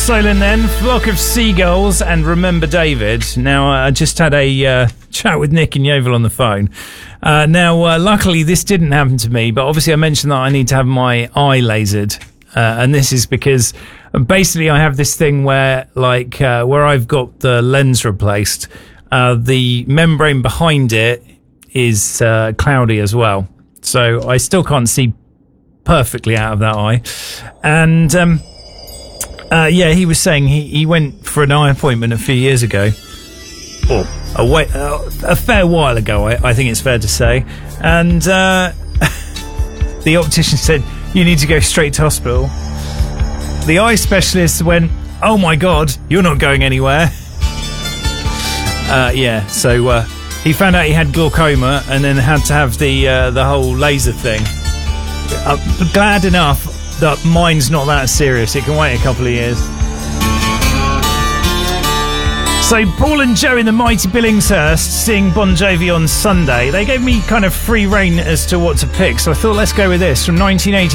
Soylent then, Flock of Seagulls and Remember David. Now, I just had a chat with Nick and Yeovil on the phone. Luckily, this didn't happen to me, but obviously I mentioned that I need to have my eye lasered. And this is because basically I have this thing where, where I've got the lens replaced, the membrane behind it is cloudy as well. So I still can't see perfectly out of that eye. And he was saying he went for an eye appointment a few years ago, or a fair while ago, I think it's fair to say. And the optician said, you need to go straight to hospital. The eye specialist went, oh my God, you're not going anywhere. So he found out he had glaucoma and then had to have the whole laser thing. I'm glad enough that mine's not that serious. It can wait a couple of years. So Paul and Joe in the mighty Billingshurst seeing Bon Jovi on Sunday. They gave me kind of free rein as to what to pick, so I thought let's go with this from 1980.